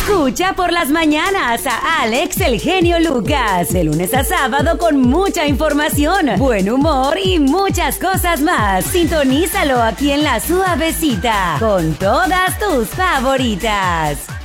Escucha por las mañanas a Alex el genio Lucas, de lunes a sábado con mucha información, buen humor y muchas cosas más. Sintonízalo aquí en La Suavecita, con todas tus favoritas.